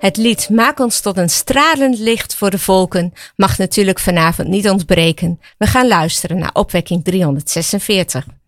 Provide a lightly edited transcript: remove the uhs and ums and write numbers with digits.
Het lied Maak ons tot een stralend licht voor de volken mag natuurlijk vanavond niet ontbreken. We gaan luisteren naar opwekking 346.